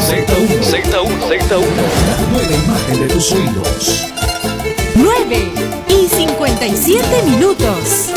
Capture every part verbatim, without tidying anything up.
Z uno, Z uno, Z uno. La nueva imagen de tus oídos. nueve y cincuenta y siete minutos.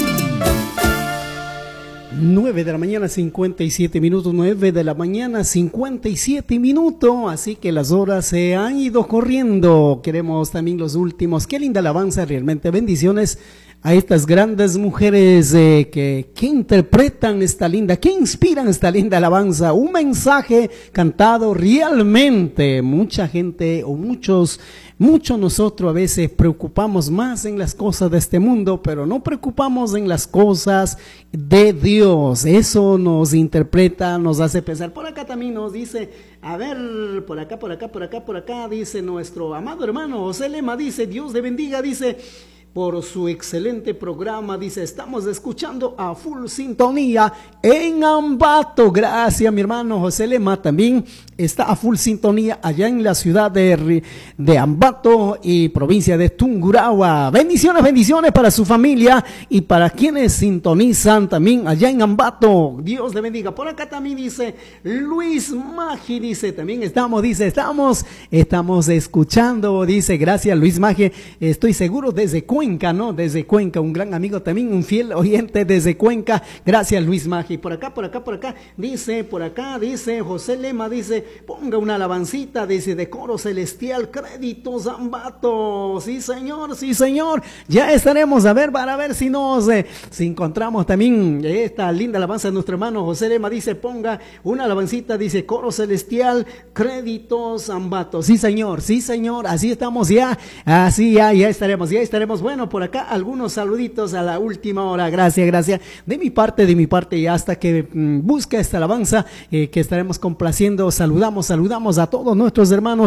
nueve de la mañana, cincuenta y siete minutos, nueve de la mañana, cincuenta y siete minutos, así que las horas se han ido corriendo. Queremos también los últimos. Qué linda alabanza, realmente. Bendiciones a estas grandes mujeres eh, que, que interpretan esta linda, que inspiran esta linda alabanza. Un mensaje cantado realmente. Mucha gente o muchos, muchos nosotros a veces preocupamos más en las cosas de este mundo, pero no preocupamos en las cosas de Dios. Eso nos interpreta, nos hace pensar. Por acá también nos dice, a ver, por acá, por acá, por acá, por acá, dice nuestro amado hermano José Lema, dice, Dios le bendiga, dice, por su excelente programa, dice, estamos escuchando a full sintonía en Ambato. Gracias, mi hermano José Lema, también está a full sintonía allá en la ciudad de, de Ambato y provincia de Tungurahua. Bendiciones, bendiciones para su familia y para quienes sintonizan también allá en Ambato. Dios le bendiga. Por acá también dice Luis Magi, dice, también estamos, dice, estamos, estamos escuchando, dice, gracias Luis Magi, estoy seguro desde Cuenca, ¿no? Desde Cuenca, un gran amigo también, un fiel oyente desde Cuenca. Gracias Luis Magi. Por acá, por acá, por acá, dice, por acá, dice José Lema, dice, ponga una alabancita, dice, de coro celestial, créditos Ambato. Sí señor, sí señor, ya estaremos a ver, para ver si nos, eh, si encontramos también esta linda alabanza de nuestro hermano José Lema, dice, ponga una alabancita, dice, coro celestial, créditos Ambato. Sí señor, sí señor, así estamos ya, así ya, ya estaremos, ya estaremos. Bueno, por acá algunos saluditos a la última hora. Gracias, gracias. De mi parte, de mi parte, y hasta que mmm, busque esta alabanza, eh, que estaremos complaciendo. Saludamos, saludamos a todos nuestros hermanos